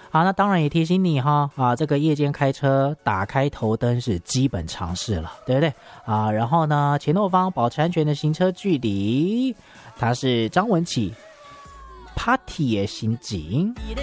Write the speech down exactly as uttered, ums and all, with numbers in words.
好，那当然也提醒你哈啊，这个夜间开车打开头灯是基本常识了，对不对啊？然后呢，前后方保持安全的行车距离，它是张文启 Party 的心情。